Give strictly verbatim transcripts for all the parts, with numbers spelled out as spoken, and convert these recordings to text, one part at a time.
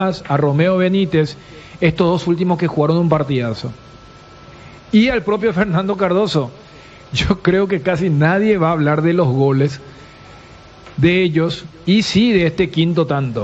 a Romeo Benítez, estos dos últimos que jugaron un partidazo. Y al propio Fernando Cardoso. Yo creo que casi nadie va a hablar de los goles de ellos y sí de este quinto tanto.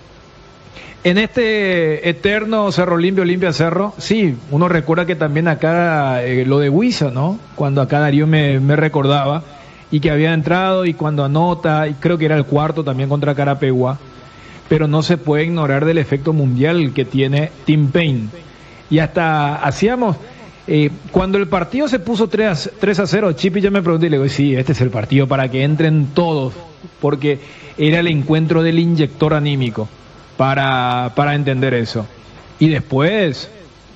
En este eterno Cerro Limpio, Olimpia Cerro, sí, uno recuerda que también acá eh, lo de Huiza, ¿no? Cuando acá Darío me, me recordaba y que había entrado y cuando anota, y creo que era el cuarto también contra Carapeguá, pero no se puede ignorar del efecto mundial que tiene Tim Payne. Y hasta hacíamos, eh, cuando el partido se puso tres a cero, Chipi ya me preguntó y le digo, sí, este es el partido para que entren todos, porque era el encuentro del inyector anímico. Para, para entender eso. Y después,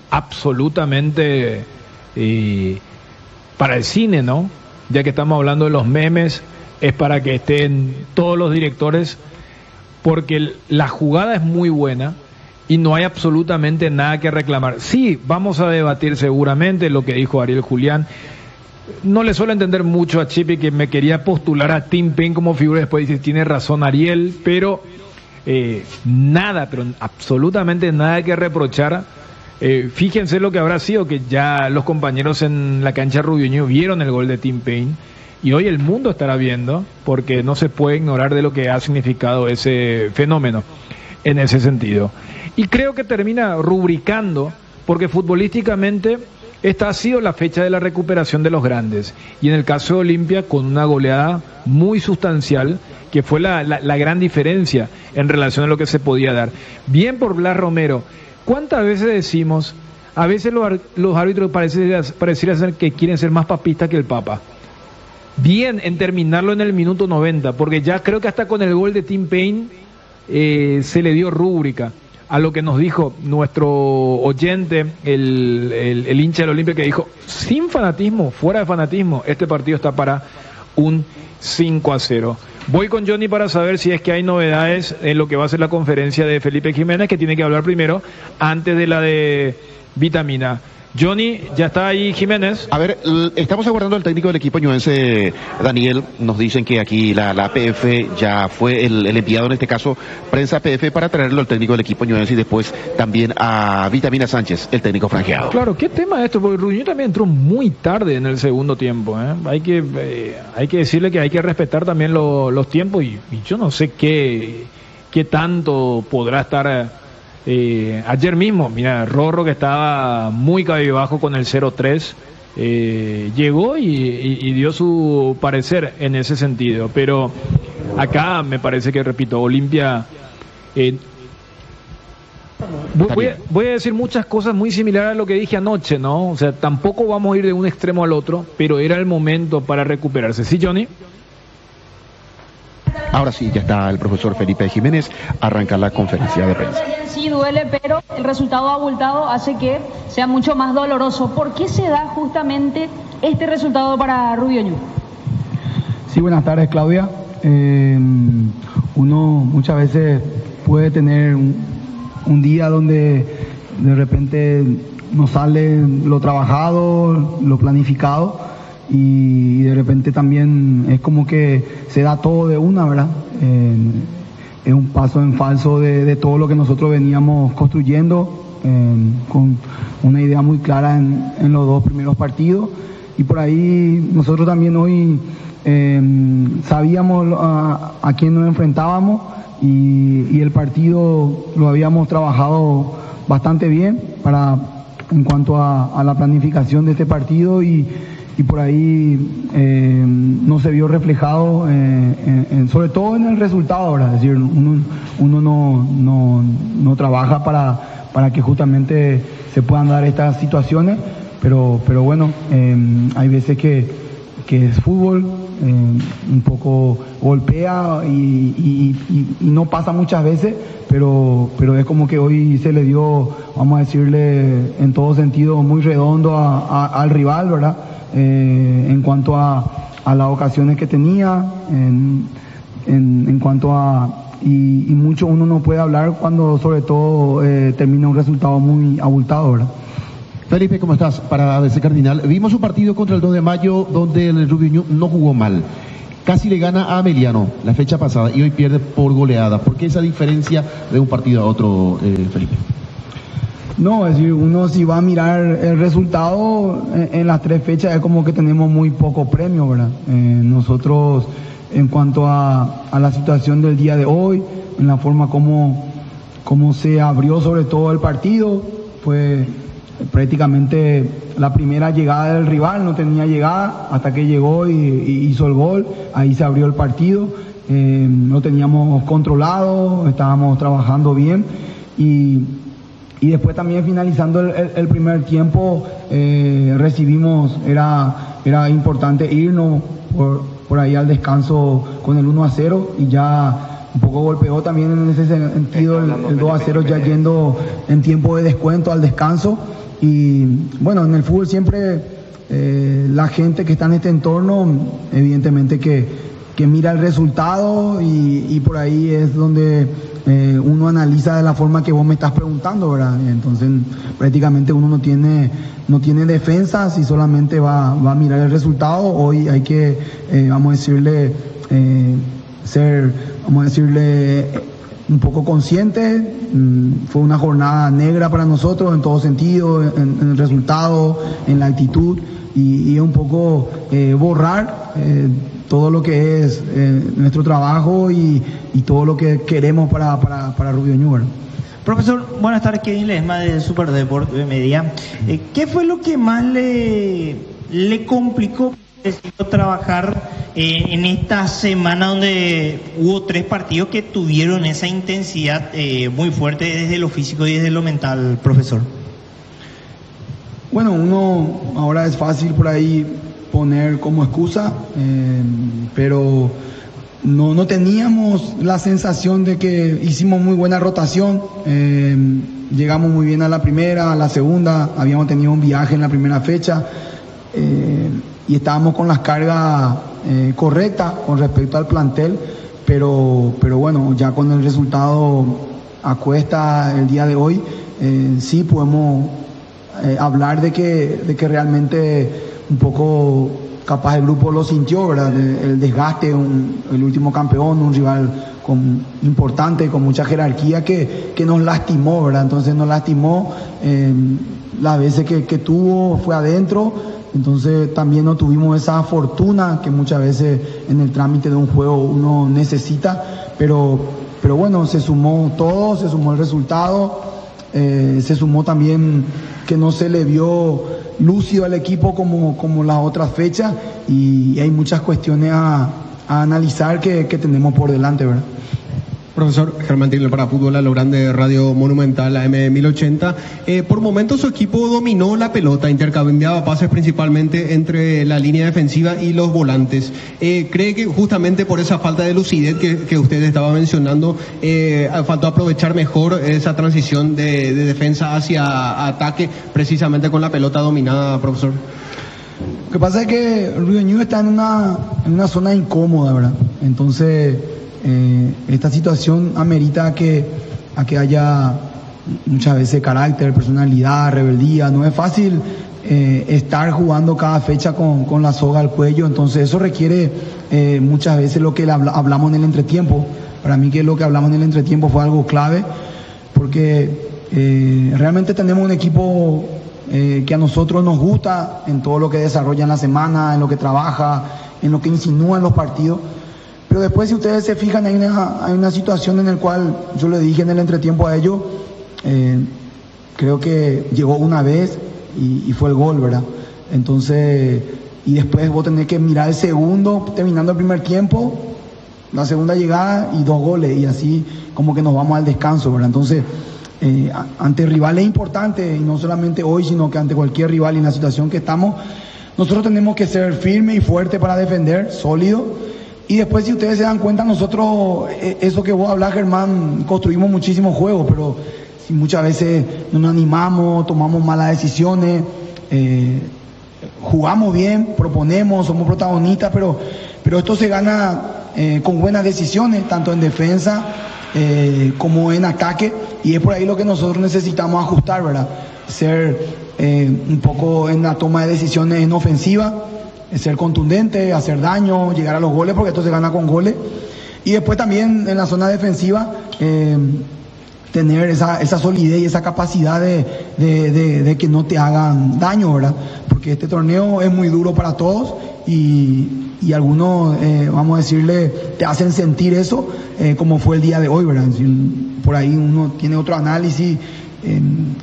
absolutamente eh, para el cine, ¿no? Ya que estamos hablando de los memes, es para que estén todos los directores, porque la jugada es muy buena y no hay absolutamente nada que reclamar. Sí, vamos a debatir seguramente lo que dijo Ariel Julián. No le suelo entender mucho a Chipi, que me quería postular a Tim Payne como figura, después dice, tiene razón Ariel, pero... Eh, nada, pero absolutamente nada que reprochar. Eh, fíjense lo que habrá sido, que ya los compañeros en la cancha Rubiño vieron el gol de Tim Payne y hoy el mundo estará viendo, porque no se puede ignorar de lo que ha significado ese fenómeno en ese sentido. Y creo que termina rubricando, porque futbolísticamente esta ha sido la fecha de la recuperación de los grandes, y en el caso de Olimpia con una goleada muy sustancial, que fue la, la, la gran diferencia en relación a lo que se podía dar. Bien por Blas Romero. ¿Cuántas veces decimos, a veces los, los árbitros pareciera, pareciera ser que quieren ser más papistas que el Papa? Bien en terminarlo en el minuto noventa, porque ya creo que hasta con el gol de Tim Payne eh, se le dio rúbrica a lo que nos dijo nuestro oyente, el, el, el hincha del Olimpia, que dijo, sin fanatismo, fuera de fanatismo, este partido está para un cinco a cero. Voy con Johnny para saber si es que hay novedades en lo que va a ser la conferencia de Felipe Jiménez, que tiene que hablar primero, antes de la de Vitamina. Johnny, ¿ya está ahí Jiménez? A ver, estamos aguardando al técnico del equipo ñuense, Daniel. Nos dicen que aquí la, la P F ya fue el, el enviado, en este caso, prensa P F, para traerlo al técnico del equipo ñuense y después también a Vitamina Sánchez, el técnico franjeado. Claro, ¿qué tema es esto? Porque Rubiño también entró muy tarde en el segundo tiempo, ¿eh? Hay que eh, hay que decirle que hay que respetar también lo, los tiempos y, y yo no sé qué, qué tanto podrá estar... Eh, ayer mismo, mira, Rorro, que estaba muy cabizbajo con el cero tres, eh, llegó y, y, y dio su parecer en ese sentido, pero acá me parece que, repito, Olimpia eh, voy, a, voy a decir muchas cosas muy similares a lo que dije anoche, ¿no? O sea, tampoco vamos a ir de un extremo al otro, pero era el momento para recuperarse. ¿Sí, Johnny? Ahora sí, ya está el profesor Felipe Jiménez, arranca la conferencia de prensa. Sí, duele, pero el resultado abultado hace que sea mucho más doloroso. ¿Por qué se da justamente este resultado para Rubiño? Sí, buenas tardes, Claudia. Eh, uno muchas veces puede tener un, un día donde de repente no sale lo trabajado, lo planificado, y de repente también es como que se da todo de una, ¿verdad? Eh, es un paso en falso de, de todo lo que nosotros veníamos construyendo, eh, con una idea muy clara en, en los dos primeros partidos, y por ahí nosotros también hoy eh, sabíamos a, a quién nos enfrentábamos, y, y el partido lo habíamos trabajado bastante bien para en cuanto a, a la planificación de este partido, y y por ahí eh, no se vio reflejado, eh, en, en, sobre todo en el resultado, ¿verdad? Es decir, uno, uno no, no, no trabaja para, para que justamente se puedan dar estas situaciones, pero, pero bueno, eh, hay veces que, que es fútbol, eh, un poco golpea y, y, y, y no pasa muchas veces, pero, pero es como que hoy se le dio, vamos a decirle, en todo sentido, muy redondo a, a, al rival, ¿verdad? Eh, en cuanto a, a las ocasiones que tenía, en, en, en cuanto a... Y, y mucho uno no puede hablar cuando sobre todo eh, termina un resultado muy abultado, ¿verdad? Felipe, ¿cómo estás? Para D C Cardinal, vimos un partido contra el dos de mayo donde el Rubiño no jugó mal. casi le gana a Ameliano la fecha pasada y hoy pierde por goleada. ¿Por qué esa diferencia de un partido a otro, eh, Felipe? No, es decir, uno si va a mirar el resultado en, en las tres fechas es como que tenemos muy poco premio, ¿verdad? Eh, nosotros, en cuanto a, a la situación del día de hoy, en la forma como, como se abrió sobre todo el partido, fue prácticamente la primera llegada del rival, no tenía llegada hasta que llegó y, y hizo el gol, ahí se abrió el partido, eh, lo teníamos controlado, estábamos trabajando bien y... Y después también finalizando el, el, el primer tiempo eh, recibimos, era, era importante irnos por, por ahí al descanso con el uno a cero y ya un poco golpeó también en ese sentido el, el dos a cero ya yendo en tiempo de descuento al descanso. Y bueno, en el fútbol siempre eh, la gente que está en este entorno, evidentemente que, que mira el resultado y, y por ahí es donde... Eh, uno analiza de la forma que vos me estás preguntando, ¿verdad? Entonces prácticamente uno no tiene no tiene defensas y solamente va, va a mirar el resultado. Hoy hay que, eh, vamos a decirle, eh, ser, vamos a decirle, un poco consciente. Mm, fue una jornada negra para nosotros en todo sentido, en, en el resultado, en la actitud y, y un poco eh, borrar eh, todo lo que es eh, nuestro trabajo y, y todo lo que queremos para, para, para Rubio Ñu, ¿verdad? Profesor, buenas tardes, Kevin Ledesma de Super Deporte Media. Eh, ¿Qué fue lo que más le, le complicó trabajar eh, en esta semana donde hubo tres partidos que tuvieron esa intensidad eh, muy fuerte desde lo físico y desde lo mental, profesor? Bueno, uno ahora es fácil por ahí poner como excusa, eh, pero no, no teníamos la sensación de que hicimos muy buena rotación, eh, llegamos muy bien a la primera, a la segunda, habíamos tenido un viaje en la primera fecha eh, y estábamos con las cargas eh, correctas con respecto al plantel, pero, pero bueno, ya con el resultado a cuesta el día de hoy, eh, sí podemos eh, hablar de que, de que realmente un poco capaz el grupo lo sintió, ¿verdad? El desgaste, un, el último campeón, un rival con, importante, con mucha jerarquía que, que nos lastimó, ¿verdad? Entonces nos lastimó, eh, las veces que, que tuvo fue adentro, entonces también no tuvimos esa fortuna que muchas veces en el trámite de un juego uno necesita, pero, pero bueno, se sumó todo, se sumó el resultado, eh, se sumó también que no se le vio lúcido al equipo como, como las otras fechas y hay muchas cuestiones a, a analizar que, que tenemos por delante, ¿verdad? Profesor Germán Tigler para Fútbol a lo Grande, Radio Monumental, A M mil ochenta. Eh, por momentos su equipo dominó la pelota, intercambiaba pases principalmente entre la línea defensiva y los volantes. Eh, ¿Cree que justamente por esa falta de lucidez que, que usted estaba mencionando, eh, faltó aprovechar mejor esa transición de, de defensa hacia ataque, precisamente con la pelota dominada, profesor? Lo que pasa es que Rubio Ñu está en una, en una zona incómoda, ¿verdad? Entonces... Eh, esta situación amerita que, a que haya muchas veces carácter, personalidad, rebeldía. No es fácil eh, estar jugando cada fecha con, con la soga al cuello, entonces eso requiere eh, muchas veces lo que hablamos en el entretiempo. Para mí que lo que hablamos en el entretiempo fue algo clave, porque eh, realmente tenemos un equipo eh, que a nosotros nos gusta en todo lo que desarrolla en la semana, en lo que trabaja, en lo que insinúa en los partidos. Pero después, si ustedes se fijan, hay una, hay una situación en la cual yo le dije en el entretiempo a ellos, eh, creo que llegó una vez y, y fue el gol, ¿verdad? Entonces, y después vos tenés que mirar el segundo, terminando el primer tiempo, la segunda llegada y dos goles, y así como que nos vamos al descanso, ¿verdad? Entonces, eh, ante rivales importantes, y no solamente hoy, sino que ante cualquier rival y en la situación que estamos, nosotros tenemos que ser firmes y fuertes para defender, sólidos. Y después, si ustedes se dan cuenta, nosotros, eso que vos hablas, Germán, construimos muchísimos juegos, pero si muchas veces no nos animamos, tomamos malas decisiones, eh, jugamos bien, proponemos, somos protagonistas, pero, pero esto se gana eh, con buenas decisiones, tanto en defensa eh, como en ataque, y es por ahí lo que nosotros necesitamos ajustar, ¿verdad? Ser eh, un poco en la toma de decisiones en ofensiva, ser contundente, hacer daño, llegar a los goles, porque esto se gana con goles. Y después también en la zona defensiva, eh, tener esa, esa solidez y esa capacidad de, de, de, de que no te hagan daño, ¿verdad? Porque este torneo es muy duro para todos y, y algunos, eh, vamos a decirle, te hacen sentir eso, eh, como fue el día de hoy, ¿verdad? Si por ahí uno tiene otro análisis, eh,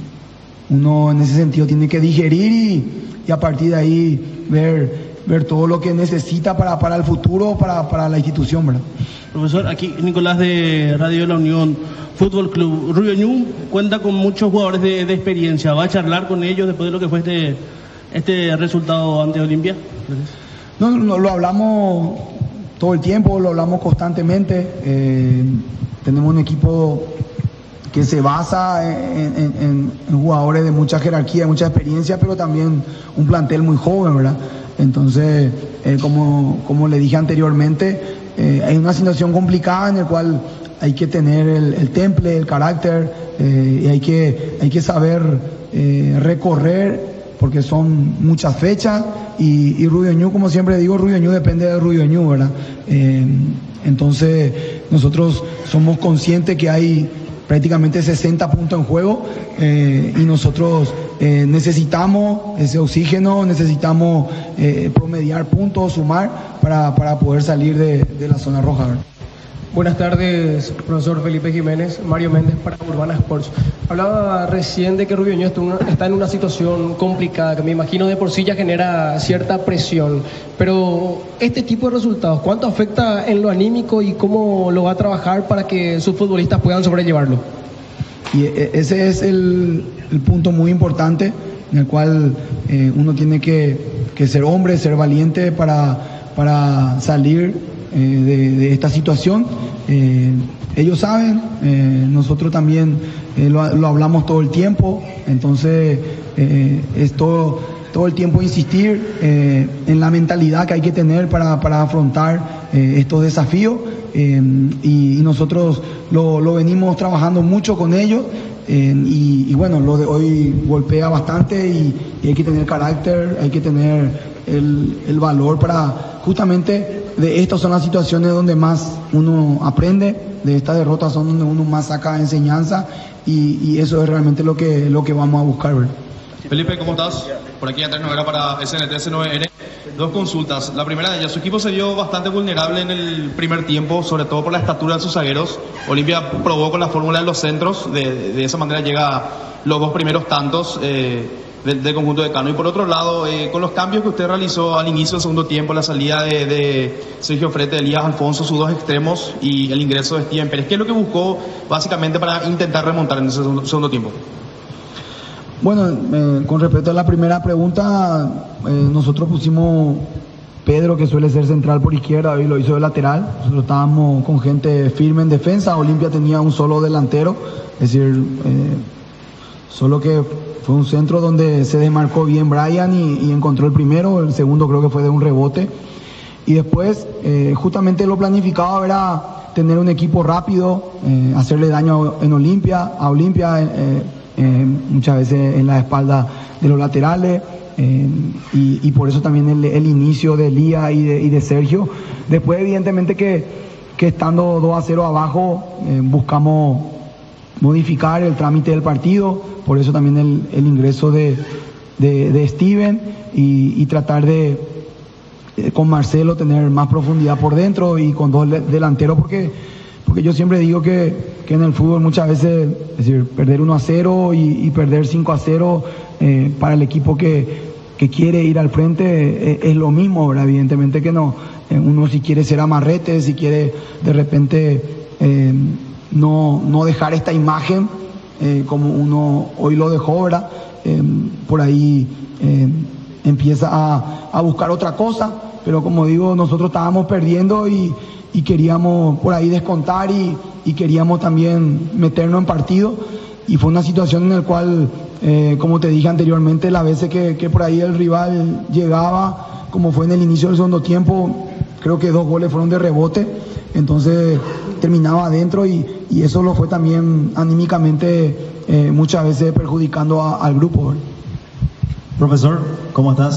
uno en ese sentido tiene que digerir y, y a partir de ahí ver, ver todo lo que necesita para, para el futuro, para, para la institución, ¿verdad? Profesor, aquí Nicolás de Radio La Unión Fútbol Club. Rubio Ñu cuenta con muchos jugadores de, de experiencia. ¿Va a charlar con ellos después de lo que fue este, este resultado ante Olimpia? No, no, lo hablamos todo el tiempo, lo hablamos constantemente. Eh, tenemos un equipo que se basa en, en, en, en jugadores de mucha jerarquía, mucha experiencia, pero también un plantel muy joven, ¿verdad? Entonces, eh, como, como le dije anteriormente, eh, hay una situación complicada en la cual hay que tener el, el temple, el carácter, eh, y hay que, hay que saber eh, recorrer, porque son muchas fechas, y, y Rubio Ñu, como siempre digo, Rubio Ñu depende de Rubio Ñu, ¿verdad? Eh, entonces, nosotros somos conscientes que hay prácticamente sesenta puntos en juego, eh, y nosotros eh, necesitamos ese oxígeno, necesitamos eh, promediar puntos, sumar para, para poder salir de, de la zona roja, ¿verdad? Buenas tardes, profesor Felipe Jiménez, Mario Méndez para Urbana Sports. Hablaba recién de que Rubio Ñu está en una situación complicada, que me imagino de por sí ya genera cierta presión, pero este tipo de resultados, ¿cuánto afecta en lo anímico y cómo lo va a trabajar para que sus futbolistas puedan sobrellevarlo? Y ese es el, el punto muy importante en el cual eh, uno tiene que, que ser hombre, ser valiente para, para salir Eh, de, de esta situación. Eh, ellos saben, eh, nosotros también eh, lo, lo hablamos todo el tiempo, entonces eh, es todo, todo el tiempo insistir eh, en la mentalidad que hay que tener para, para afrontar eh, estos desafíos, eh, y, y nosotros lo, lo venimos trabajando mucho con ellos. Eh, y, y bueno, lo de hoy golpea bastante y, y hay que tener carácter, hay que tener el, el valor para justamente, de estas son las situaciones donde más uno aprende, de estas derrotas son donde uno más saca enseñanza, y, y eso es realmente lo que, lo que vamos a buscar, ¿verdad? Felipe, ¿cómo estás? Por aquí Andrés Noguera para S N T S nueve N. Dos consultas. La primera de ellas, su equipo se vio bastante vulnerable en el primer tiempo, sobre todo por la estatura de sus zagueros. Olimpia probó con la fórmula de los centros, de, de esa manera llega los dos primeros tantos eh, del, del conjunto de Cano. Y por otro lado, eh, con los cambios que usted realizó al inicio del segundo tiempo, la salida de, de Sergio Frete, Elías Alfonso, sus dos extremos, y el ingreso de Steven Pérez, ¿qué es lo que buscó básicamente para intentar remontar en ese segundo, segundo tiempo? Bueno, eh, con respecto a la primera pregunta, eh, nosotros pusimos Pedro, que suele ser central por izquierda, y lo hizo de lateral. Nosotros estábamos con gente firme en defensa. Olimpia tenía un solo delantero, es decir, eh, solo que fue un centro donde se desmarcó bien Brian y, y encontró el primero. El segundo creo que fue de un rebote. Y después, eh, justamente lo planificado era tener un equipo rápido, eh, hacerle daño en Olimpia, a Olimpia, eh, eh, muchas veces en la espalda de los laterales, eh, y, y por eso también el, el inicio de Elías y de, y de Sergio. Después, evidentemente, que, que estando dos a cero abajo, eh, buscamos modificar el trámite del partido, por eso también el, el ingreso de, de, de Steven, y, y tratar de, de con Marcelo tener más profundidad por dentro y con dos delanteros, porque, porque yo siempre digo que, que en el fútbol muchas veces, es decir, perder uno a cero y, y perder cinco a cero eh, para el equipo que, que quiere ir al frente eh, es lo mismo, ¿verdad? Evidentemente que no, eh, uno si quiere ser amarrete, si quiere de repente eh, no, no dejar esta imagen eh, como uno hoy lo dejó, ¿verdad? Eh, por ahí eh, empieza a, a buscar otra cosa, pero como digo, nosotros estábamos perdiendo y, y queríamos por ahí descontar y, y queríamos también meternos en partido, y fue una situación en la cual, eh, como te dije anteriormente, las veces que, que por ahí el rival llegaba, como fue en el inicio del segundo tiempo, creo que dos goles fueron de rebote, entonces terminaba adentro, y, y eso lo fue también anímicamente eh, muchas veces perjudicando a, al grupo, ¿verdad? Profesor, ¿cómo estás?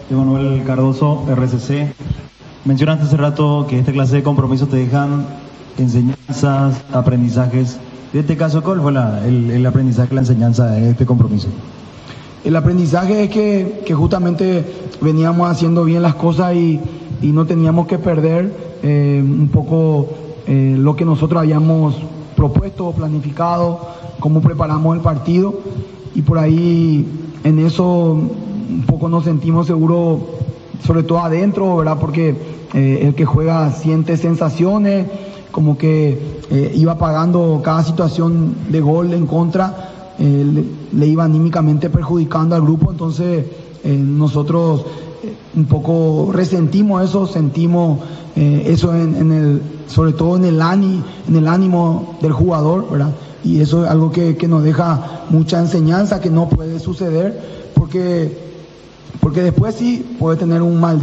Emanuel Cardoso, R C C. Mencionaste hace rato que esta clase de compromisos te dejan enseñanzas, aprendizajes. En este caso, ¿cuál fue la, el, el aprendizaje, la enseñanza de este compromiso? El aprendizaje es que, que justamente veníamos haciendo bien las cosas y, y no teníamos que perder eh, un poco eh, lo que nosotros habíamos propuesto, planificado, cómo preparamos el partido, y por ahí en eso un poco nos sentimos seguros, sobre todo adentro, ¿verdad? Porque eh, el que juega siente sensaciones, como que eh, iba pagando cada situación de gol en contra, eh, le, le iba anímicamente perjudicando al grupo. Entonces eh, nosotros eh, un poco resentimos eso, sentimos eh, eso en, en el, sobre todo en el, ani, en el ánimo del jugador, ¿verdad? Y eso es algo que, que nos deja mucha enseñanza, que no puede suceder, porque, porque después sí puede tener un mal día.